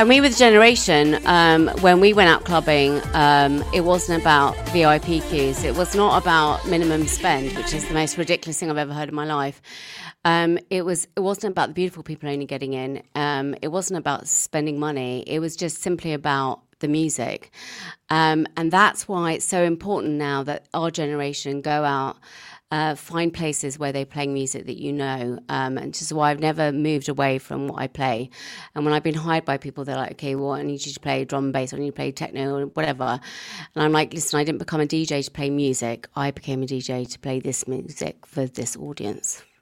And we were the generation, when we went out clubbing, it wasn't about VIP queues. It was not about minimum spend, which is the most ridiculous thing I've ever heard in my life. It wasn't about the beautiful people only getting in. It wasn't about spending money. It was just simply about the music. And that's why it's so important now that our generation go out, find places where they're playing music that you know, and which is why I've never moved away from what I play. And when I've been hired by people, they're like, okay, well, I need you to play drum and bass, or I need you to play techno, or whatever. And I'm like, listen, I didn't become a DJ to play music. I became a DJ to play this music for this audience.